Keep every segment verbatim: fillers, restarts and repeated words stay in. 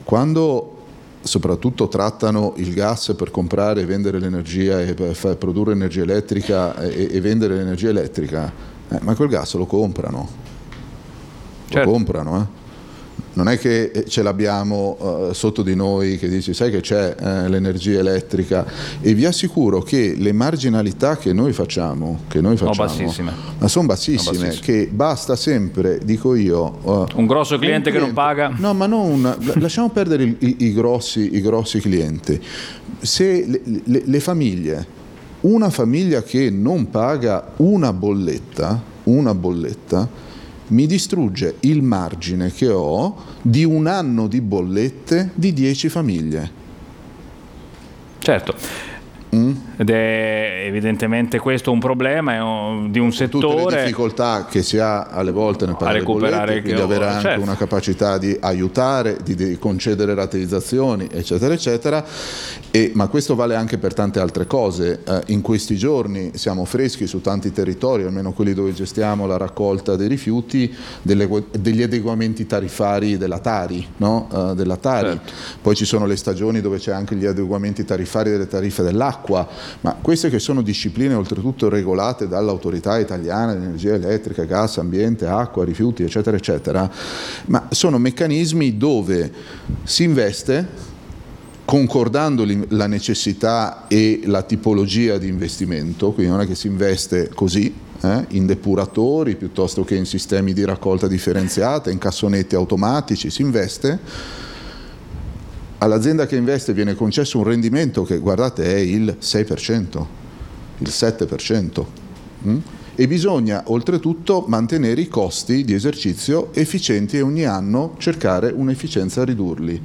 quando soprattutto trattano il gas per comprare e vendere l'energia e per far produrre energia elettrica e, e vendere l'energia elettrica, eh, ma quel gas lo comprano, certo. lo comprano, eh. Non è che ce l'abbiamo uh, sotto di noi che dici sai che c'è eh, l'energia elettrica, e vi assicuro che le marginalità che noi facciamo, che noi facciamo, no, bassissime. ma sono bassissime, no, bassissime, che basta sempre, dico io, uh, un grosso cliente, un cliente che non paga. No, ma non, lasciamo perdere i, i, i, grossi, i grossi clienti. Se le, le, le famiglie, una famiglia che non paga una bolletta, una bolletta, mi distrugge il margine che ho di un anno di bollette di dieci famiglie. Certo. Mm. Ed è evidentemente questo un problema è un, di un settore, tutte le difficoltà che si ha alle volte nel pagare le bollette, quindi avere anche certo. una capacità di aiutare, di, di concedere rateizzazioni, eccetera eccetera. E, ma questo vale anche per tante altre cose. Eh, in questi giorni siamo freschi su tanti territori, almeno quelli dove gestiamo la raccolta dei rifiuti, delle, degli adeguamenti tarifari della Tari, no? uh, della Tari. Certo. Poi ci sono le stagioni dove c'è anche gli adeguamenti tarifari delle tariffe dell'acqua. Ma queste che sono discipline oltretutto regolate dall'autorità italiana di energia elettrica, gas, ambiente, acqua, rifiuti, eccetera, eccetera, ma sono meccanismi dove si investe concordando la necessità e la tipologia di investimento, quindi non è che si investe così, eh, in depuratori piuttosto che in sistemi di raccolta differenziata, in cassonetti automatici, si investe. All'azienda che investe viene concesso un rendimento che, guardate, è il sei per cento, il sette per cento. Mm? E bisogna oltretutto mantenere i costi di esercizio efficienti e ogni anno cercare un'efficienza a ridurli.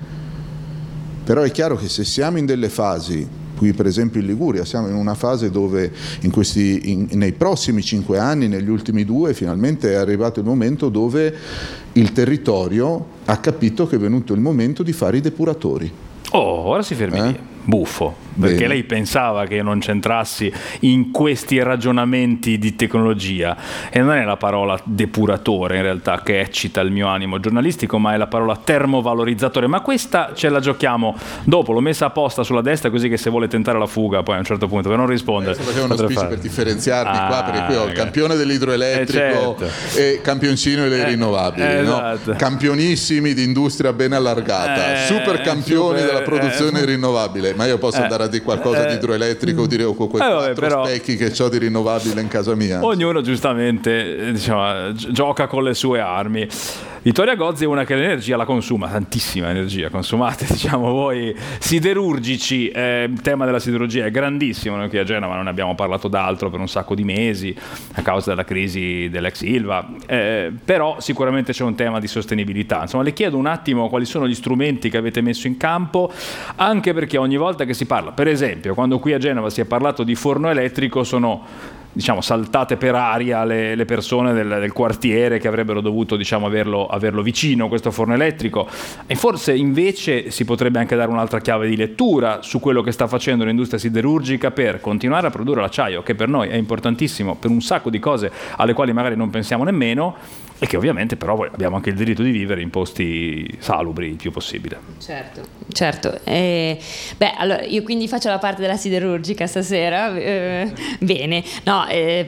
Però è chiaro che se siamo in delle fasi, qui per esempio in Liguria, siamo in una fase dove in questi, in, nei prossimi cinque anni, negli ultimi due, finalmente è arrivato il momento dove il territorio ha capito che è venuto il momento di fare i depuratori. Oh, ora si fermi eh? lì. Buffo, perché Bene. Lei pensava che io non c'entrassi in questi ragionamenti di tecnologia, e non è la parola depuratore in realtà che eccita il mio animo giornalistico, ma è la parola termovalorizzatore. Ma questa ce la giochiamo dopo, l'ho messa apposta sulla destra così che se vuole tentare la fuga poi a un certo punto per non rispondere. Adesso facevo uno speech fare. Per differenziarmi ah, qua, perché qui ho il campione dell'idroelettrico eh, certo. e campioncino delle eh, rinnovabili, eh, esatto. no? Campionissimi di industria ben allargata, eh, super campioni super, della produzione eh, rinnovabile. Ma io posso eh, andare a dire qualcosa eh, di idroelettrico, dire con quei eh, vabbè, quattro però, specchi che ho di rinnovabile in casa mia. Ognuno giustamente diciamo, gioca con le sue armi. Vittoria Gozzi è una che l'energia la consuma, tantissima energia consumate, diciamo voi siderurgici, eh, il tema della siderurgia è grandissimo, noi qui a Genova non ne abbiamo parlato d'altro per un sacco di mesi a causa della crisi dell'ex Ilva, eh, però sicuramente c'è un tema di sostenibilità. Insomma, le chiedo un attimo quali sono gli strumenti che avete messo in campo, anche perché ogni volta che si parla, per esempio quando qui a Genova si è parlato di forno elettrico, sono diciamo saltate per aria le, le persone del, del quartiere che avrebbero dovuto diciamo averlo, averlo vicino questo forno elettrico, e forse invece si potrebbe anche dare un'altra chiave di lettura su quello che sta facendo l'industria siderurgica per continuare a produrre l'acciaio, che per noi è importantissimo per un sacco di cose alle quali magari non pensiamo nemmeno, e che ovviamente però abbiamo anche il diritto di vivere in posti salubri il più possibile. Certo, certo. Eh, beh, allora io quindi faccio la parte della siderurgica stasera. Eh, bene, no, eh,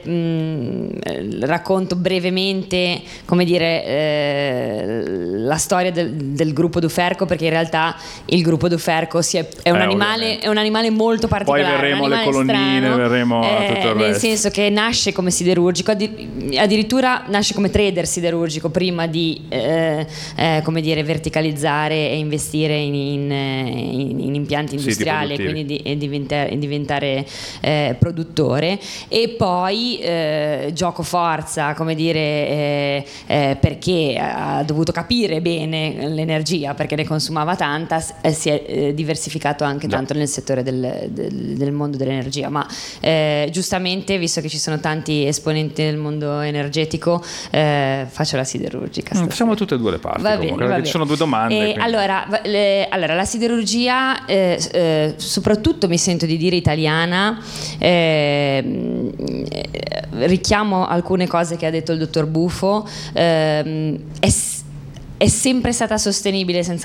mh, racconto brevemente, come dire, eh, la storia del, del gruppo Duferco, perché in realtà il gruppo Duferco si è, è, un, eh, animale, è un animale molto particolare. Poi verremo alle colonnine, strano, verremo a eh, tutto il nel resto. senso che nasce come siderurgico, addirittura nasce come trader siderurgico siderurgico prima di eh, eh, come dire verticalizzare e investire in, in, in, in impianti industriali, quindi di, e diventare, diventare eh, produttore, e poi eh, gioco forza, come dire eh, eh, perché ha dovuto capire bene l'energia, perché ne consumava tanta, eh, si è eh, diversificato anche tanto nel settore del, del, del mondo dell'energia, ma eh, giustamente, visto che ci sono tanti esponenti del mondo energetico, eh, faccio la siderurgica. Mm, facciamo tutte e due le parti. Va comunque, bene, va ci bene. sono due domande. Eh, allora, le, allora, la siderurgia, eh, eh, soprattutto mi sento di dire italiana, eh, richiamo alcune cose che ha detto il dottor Buffo, eh, è, è sempre stata sostenibile senza